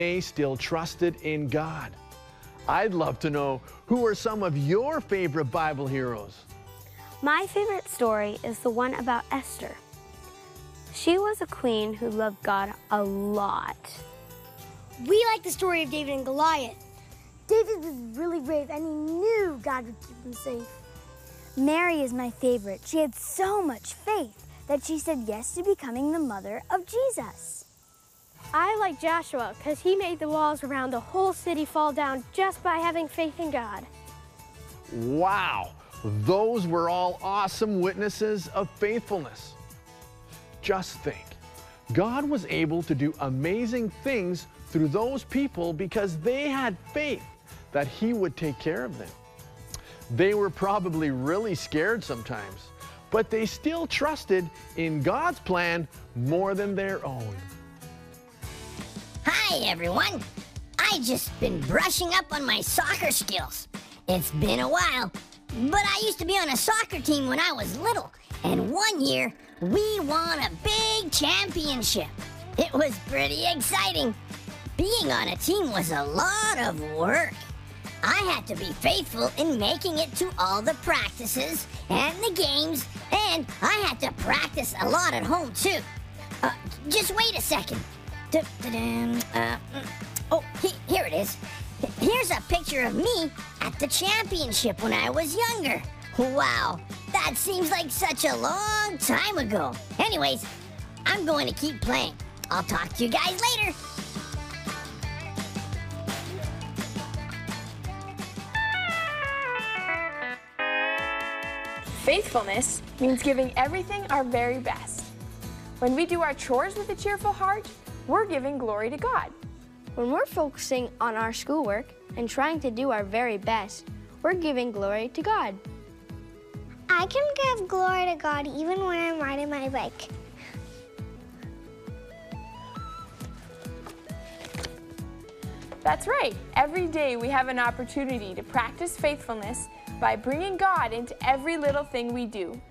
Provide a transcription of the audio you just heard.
they still trusted in God. I'd love to know, who are some of your favorite Bible heroes? My favorite story is the one about Esther. She was a queen who loved God a lot. We like the story of David and Goliath. David was really brave and he knew God would keep him safe. Mary is my favorite. She had so much faith that she said yes to becoming the mother of Jesus. I like Joshua because he made the walls around the whole city fall down just by having faith in God. Wow, those were all awesome witnesses of faithfulness. Just think, God was able to do amazing things through those people because they had faith that He would take care of them. They were probably really scared sometimes, but they still trusted in God's plan more than their own. Hi everyone! I just been brushing up on my soccer skills. It's been a while, but I used to be on a soccer team when I was little, and one year we won a big championship. It was pretty exciting. Being on a team was a lot of work. I had to be faithful in making it to all the practices and the games, and I had to practice a lot at home too. Just wait a second. Oh, here it is. Here's a picture of me at the championship when I was younger. Wow, that seems like such a long time ago. Anyways, I'm going to keep playing. I'll talk to you guys later. Faithfulness means giving everything our very best. When we do our chores with a cheerful heart, we're giving glory to God. When we're focusing on our schoolwork and trying to do our very best, we're giving glory to God. I can give glory to God even when I'm riding my bike. That's right. Every day we have an opportunity to practice faithfulness by bringing God into every little thing we do.